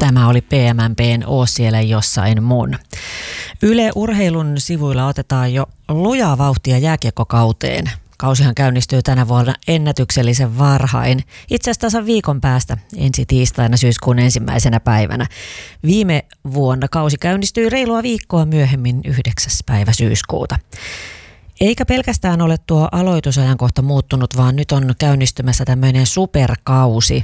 Tämä oli PMMP:n Oo siellä jossain mun. Yle Urheilun sivuilla otetaan jo lujaa vauhtia jääkiekkokauteen. Kausihan käynnistyy tänä vuonna ennätyksellisen varhain, itse asiassa tasan viikon päästä ensi tiistaina syyskuun 1. päivänä. Viime vuonna kausi käynnistyi reilua viikkoa myöhemmin 9. päivä syyskuuta. Eikä pelkästään ole tuo aloitusajankohta muuttunut, vaan nyt on käynnistymässä tämmöinen superkausi.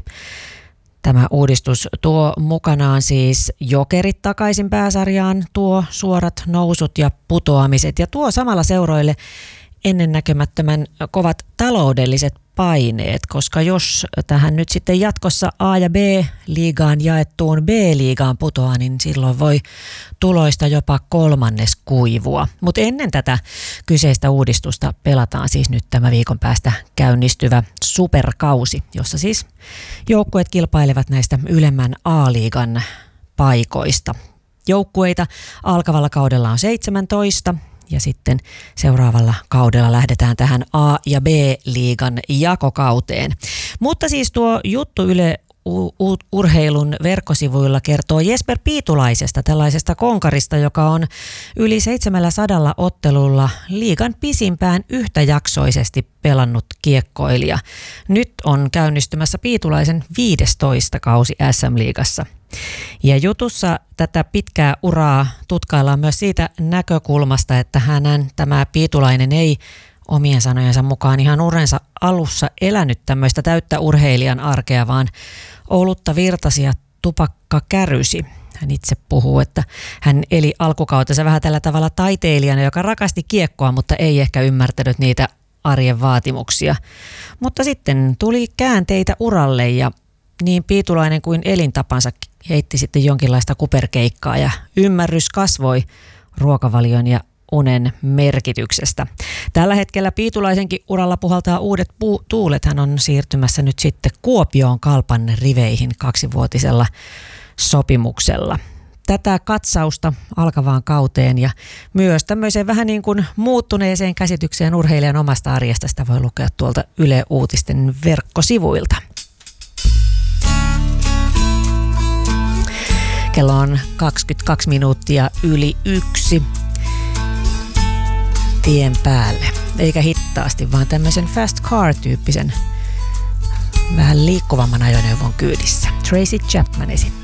Tämä uudistus tuo mukanaan siis Jokerit takaisin pääsarjaan, tuo suorat nousut ja putoamiset ja tuo samalla seuroille ennennäkemättömän kovat taloudelliset paineet, koska jos tähän nyt sitten jatkossa A- ja B-liigaan jaettuun B-liigaan putoaa, niin silloin voi tuloista jopa kolmannes kuivua. Mutta ennen tätä kyseistä uudistusta pelataan siis nyt tämä viikon päästä käynnistyvä superkausi, jossa siis joukkueet kilpailevat näistä ylemmän A-liigan paikoista. Joukkueita alkavalla kaudella on 17. Ja sitten seuraavalla kaudella lähdetään tähän A- ja B-liigan jakokauteen. Mutta siis tuo juttu Yle Urheilun verkkosivuilla kertoo Jesper Piitulaisesta, tällaisesta konkarista, joka on yli 700 ottelulla liigan pisimpään yhtäjaksoisesti pelannut kiekkoilija. Nyt on käynnistymässä Piitulaisen 15. kausi SM-liigassa. Ja jutussa tätä pitkää uraa tutkaillaan myös siitä näkökulmasta, että tämä Piitulainen ei omien sanojensa mukaan ihan urensa alussa elänyt tämmöistä täyttä urheilijan arkea, vaan olutta virtasi ja tupakka kärysi. Hän itse puhuu, että hän eli alkukautensa vähän tällä tavalla taiteilijana, joka rakasti kiekkoa, mutta ei ehkä ymmärtänyt niitä arjen vaatimuksia. Mutta sitten tuli käänteitä uralle ja niin Piitulainen kuin elintapansa heitti sitten jonkinlaista kuperkeikkaa ja ymmärrys kasvoi ruokavalion ja unen merkityksestä. Tällä hetkellä Piitulaisenkin uralla puhaltaa uudet tuulet. Hän on siirtymässä nyt sitten Kuopioon Kalpan riveihin 2-vuotisella sopimuksella. Tätä katsausta alkavaan kauteen ja myös tämmöiseen vähän niin kuin muuttuneeseen käsitykseen urheilijan omasta arjesta sitä voi lukea tuolta Yle Uutisten verkkosivuilta. Kello on 22 minuuttia yli 1. Tien päälle. Eikä hittaasti, vaan tämmöisen fast car-tyyppisen vähän liikkuvamman ajoneuvon kyydissä. Tracy Chapman esittää.